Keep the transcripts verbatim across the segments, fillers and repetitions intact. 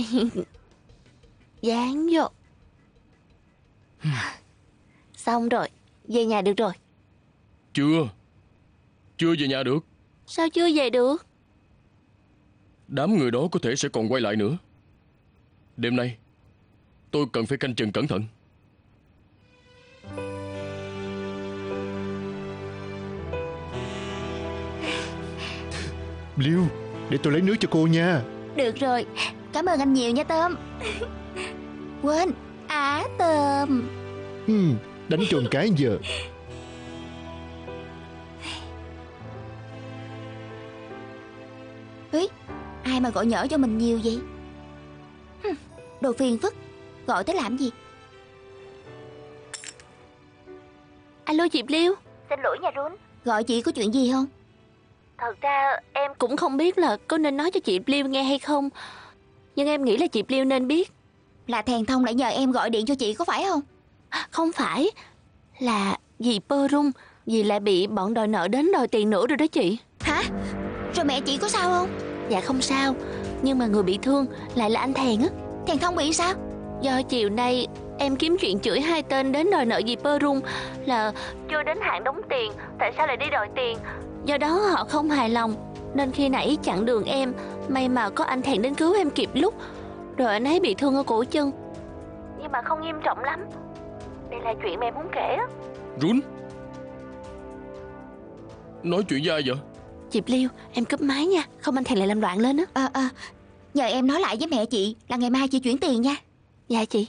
Dán vô. Xong rồi, về nhà được rồi. Chưa. Chưa về nhà được. Sao chưa về được? Đám người đó có thể sẽ còn quay lại nữa. Đêm nay tôi cần phải canh chừng cẩn thận. Liêu, để tôi lấy nước cho cô nha. Được rồi, cảm ơn anh nhiều nha Tôm. Quên, Á Tôm. Ừ, đánh cho một cái giờ. Ý, ai mà gọi nhỡ cho mình nhiều vậy? Hừm, đồ phiền phức. Gọi tới làm gì? Alo chị Liêu. Xin lỗi nha Rún. Gọi chị có chuyện gì không? Thật ra em cũng không biết là có nên nói cho chị Liêu nghe hay không, nhưng em nghĩ là chị Liêu nên biết. Là Thèn Thông đã nhờ em gọi điện cho chị có phải không? Không phải, là dì Pơ Rung. Dì lại bị bọn đòi nợ đến đòi tiền nữa rồi đó chị. Hả? Rồi mẹ chị có sao không? Dạ không sao, nhưng mà người bị thương lại là anh Thèn á. Thèn Thông bị sao? Do chiều nay em kiếm chuyện chửi hai tên đến đòi nợ dì Pơ Rung là chưa đến hạn đóng tiền, tại sao lại đi đòi tiền. Do đó họ không hài lòng, nên khi nãy chặn đường em. May mà có anh Thèn đến cứu em kịp lúc. Rồi anh ấy bị thương ở cổ chân, nhưng mà không nghiêm trọng lắm. Đây là chuyện mà em muốn kể á. Rún, nói chuyện với ai vậy? Chị Liêu, em cúp máy nha, không anh Thèn lại làm loạn lên á. Ờ ờ, nhờ em nói lại với mẹ chị là ngày mai chị chuyển tiền nha. Dạ chị.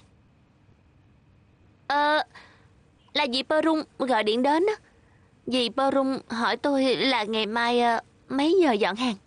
Ờ, là dì Pơ Rung gọi điện đến á. Dì Pơ Rung hỏi tôi là ngày mai uh, mấy giờ dọn hàng.